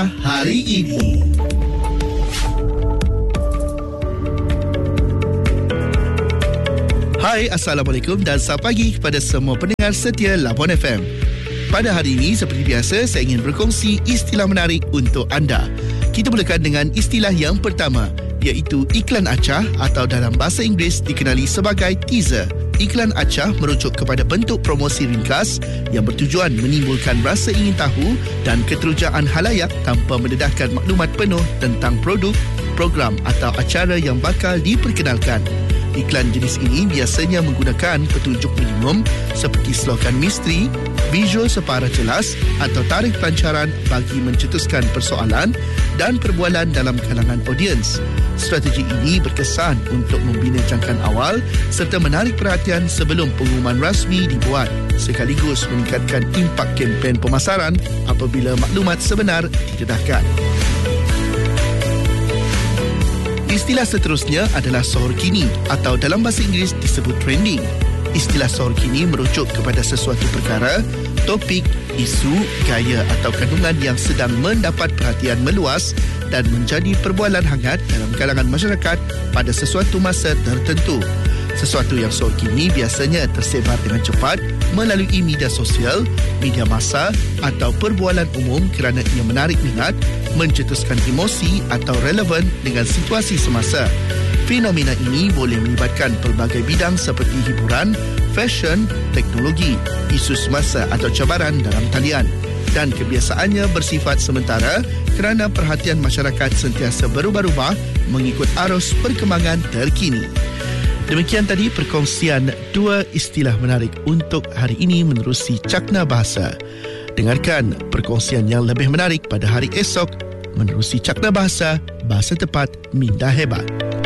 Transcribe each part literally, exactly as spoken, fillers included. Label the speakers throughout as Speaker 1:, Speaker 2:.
Speaker 1: hari ini. Hai, Assalamualaikum dan selamat pagi kepada semua pendengar setia Labuan F M. Pada hari ini, seperti biasa, saya ingin berkongsi istilah menarik untuk anda. Kita mulakan dengan istilah yang pertama, iaitu iklan acah atau dalam bahasa Inggeris dikenali sebagai teaser. Iklan acah merujuk kepada bentuk promosi ringkas yang bertujuan menimbulkan rasa ingin tahu dan keterujaan halayak tanpa mendedahkan maklumat penuh tentang produk, program atau acara yang bakal diperkenalkan. Iklan jenis ini biasanya menggunakan petunjuk minimum seperti slogan misteri, visual separah jelas atau tarikh pelancaran bagi mencetuskan persoalan dan perbualan dalam kalangan audiens. Strategi ini berkesan untuk membina jangkaan awal serta menarik perhatian sebelum pengumuman rasmi dibuat, sekaligus meningkatkan impak kempen pemasaran apabila maklumat sebenar didedahkan. Istilah seterusnya adalah sohor kini atau dalam bahasa Inggeris disebut trending. Istilah sohor kini merujuk kepada sesuatu perkara, topik, isu, gaya atau kandungan yang sedang mendapat perhatian meluas dan menjadi perbualan hangat dalam kalangan masyarakat pada sesuatu masa tertentu. Sesuatu yang sohor kini biasanya tersebar dengan cepat melalui media sosial, media massa atau perbualan umum kerana ia menarik minat, mencetuskan emosi atau relevan dengan situasi semasa. Fenomena ini boleh melibatkan pelbagai bidang seperti hiburan, fashion, teknologi, isu semasa atau cabaran dalam talian, dan kebiasaannya bersifat sementara kerana perhatian masyarakat sentiasa berubah-ubah mengikut arus perkembangan terkini. Demikian tadi perkongsian dua istilah menarik untuk hari ini menerusi Cakna Bahasa. Dengarkan perkongsian yang lebih menarik pada hari esok menerusi Cakna Bahasa, Bahasa Tepat Minda Hebat.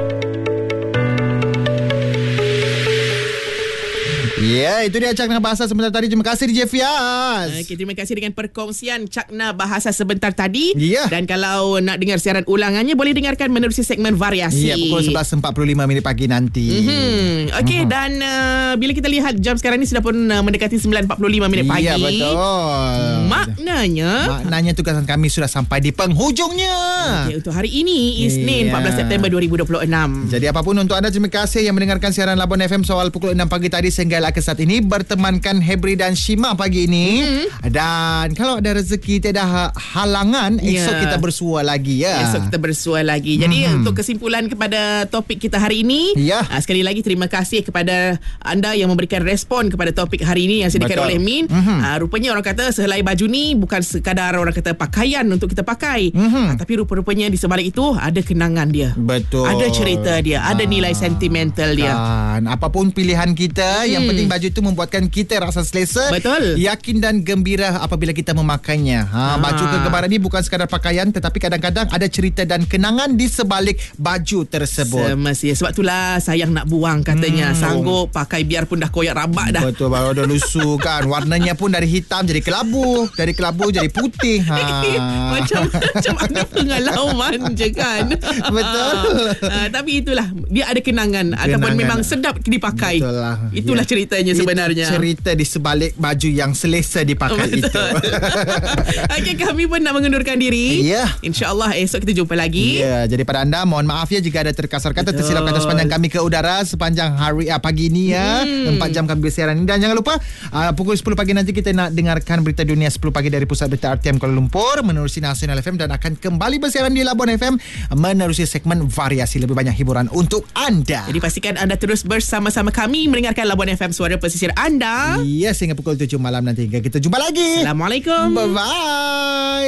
Speaker 2: Ya, yeah, itu dia Cakna Bahasa sebentar tadi. Terima kasih D J Fiaz.
Speaker 3: Okay, terima kasih dengan perkongsian Cakna Bahasa sebentar tadi.
Speaker 2: Ya. Yeah.
Speaker 3: Dan kalau nak dengar siaran ulangannya, boleh dengarkan menerusi segmen variasi.
Speaker 2: Ya, yeah, pukul sebelas empat puluh lima minit pagi nanti.
Speaker 3: Mm-hmm. Okey, mm-hmm. dan uh, bila kita lihat jam sekarang ni sudah pun uh, mendekati sembilan empat puluh lima minit pagi.
Speaker 2: Ya, yeah, betul.
Speaker 3: Maknanya
Speaker 2: Maknanya tugasan kami sudah sampai di penghujungnya.
Speaker 3: Okay, untuk hari ini, Isnin
Speaker 2: yeah.
Speaker 3: empat belas September dua ribu dua puluh enam.
Speaker 2: Jadi apapun untuk anda, terima kasih yang mendengarkan siaran Labuan F M soal pukul enam pagi tadi sehingga ke saat ini bertemankan Hebri dan Shima pagi ini. Mm-hmm. Dan kalau ada rezeki tiada ha- halangan, yeah. esok kita bersua lagi ya.
Speaker 3: Esok kita bersua lagi. Jadi mm-hmm. untuk kesimpulan kepada topik kita hari ini, yeah. uh, sekali lagi terima kasih kepada anda yang memberikan respon kepada topik hari ini yang disediakan oleh Min. Mm-hmm. Uh, rupanya orang kata sehelai baju ni bukan sekadar orang kata pakaian untuk kita pakai. Mm-hmm. Uh, tapi rupa-rupanya di sebalik itu ada kenangan dia.
Speaker 2: Betul.
Speaker 3: Ada cerita dia, ada uh, nilai sentimental dia.
Speaker 2: Dan apapun pilihan kita, hmm. yang penting baju itu membuatkan kita rasa selesa,
Speaker 3: betul,
Speaker 2: yakin dan gembira apabila kita memakainya. Ha, ha. Baju kegemaran ini bukan sekadar pakaian, tetapi kadang-kadang ada cerita dan kenangan di sebalik baju tersebut.
Speaker 3: Semestinya. Sebab itulah sayang nak buang katanya. Hmm. Sanggup pakai biarpun dah koyak rabak dah.
Speaker 2: Betul, baru dah lusuh kan. Warnanya pun dari hitam jadi kelabu, dari kelabu jadi putih. Ha.
Speaker 3: macam macam ada pengalaman je kan.
Speaker 2: Betul.
Speaker 3: Ha, tapi itulah, dia ada kenangan, kenangan ataupun memang sedap dipakai.
Speaker 2: Betul lah.
Speaker 3: Itulah ya. Ceritanya sebenarnya.
Speaker 2: Itu cerita di sebalik baju yang selesa dipakai. Betul. Itu.
Speaker 3: Okey, kami pun nak mengundurkan diri.
Speaker 2: Ya.
Speaker 3: InsyaAllah esok kita jumpa lagi.
Speaker 2: Ya, jadi pada anda mohon maaf ya jika ada terkasar kata, tersilap kata sepanjang kami ke udara sepanjang hari ah, pagi ini ya. Hmm. empat jam kami bersiaran ini. Dan jangan lupa uh, pukul sepuluh pagi nanti kita nak dengarkan berita dunia sepuluh pagi dari Pusat Berita R T M Kuala Lumpur menerusi Nasional F M, dan akan kembali bersiaran di Labuan F M menerusi segmen variasi, lebih banyak hiburan untuk anda.
Speaker 3: Jadi pastikan anda terus bersama-sama kami mendengarkan Labuan F M, suara pesisir anda.
Speaker 2: Ya, sehingga pukul tujuh malam nanti. Hingga kita jumpa lagi.
Speaker 3: Assalamualaikum.
Speaker 2: Bye-bye.